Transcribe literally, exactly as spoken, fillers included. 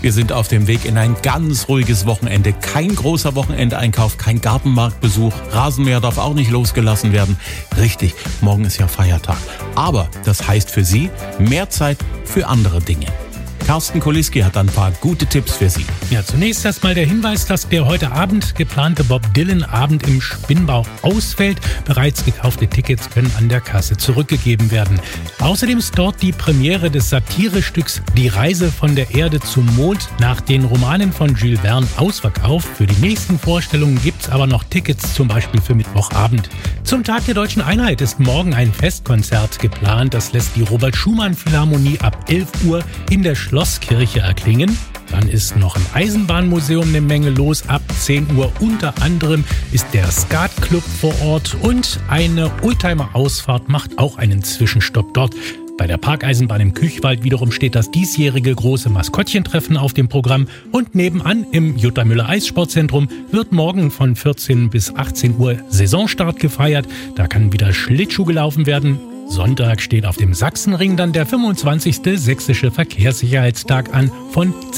Wir sind auf dem Weg in ein ganz ruhiges Wochenende. Kein großer Wochenendeinkauf, kein Gartenmarktbesuch. Rasenmäher darf auch nicht losgelassen werden. Richtig, morgen ist ja Feiertag. Aber das heißt für Sie mehr Zeit für andere Dinge. Carsten Koliski hat ein paar gute Tipps für Sie. Ja, zunächst erstmal der Hinweis, dass der heute Abend geplante Bob Dylan-Abend im Spinnbau ausfällt. Bereits gekaufte Tickets können an der Kasse zurückgegeben werden. Außerdem ist dort die Premiere des Satirestücks Die Reise von der Erde zum Mond nach den Romanen von Jules Verne ausverkauft. Für die nächsten Vorstellungen gibt's aber noch Tickets, zum Beispiel für Mittwochabend. Zum Tag der Deutschen Einheit ist morgen ein Festkonzert geplant. Das lässt die Robert-Schumann-Philharmonie ab elf Uhr in der Schlosskirche erklingen. Dann ist noch im Eisenbahnmuseum eine Menge los. Ab zehn Uhr unter anderem ist der Skatclub vor Ort und eine Oldtimer-Ausfahrt macht auch einen Zwischenstopp dort. Bei der Parkeisenbahn im Küchwald wiederum steht das diesjährige große Maskottchentreffen auf dem Programm und nebenan im Jutta Müller Eissportzentrum wird morgen von vierzehn bis achtzehn Uhr Saisonstart gefeiert. Da kann wieder Schlittschuh gelaufen werden. Sonntag steht auf dem Sachsenring dann der fünfundzwanzigste Sächsische Verkehrssicherheitstag an von